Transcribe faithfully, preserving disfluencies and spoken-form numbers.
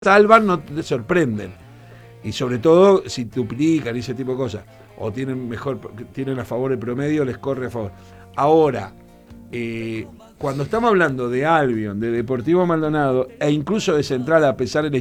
salvan, no te sorprenden. Y sobre todo si duplican y ese tipo de cosas. O tienen mejor, tienen a favor el promedio, les corre a favor. Ahora, eh, cuando estamos hablando de Albion, de Deportivo Maldonado, e incluso de Central, a pesar de la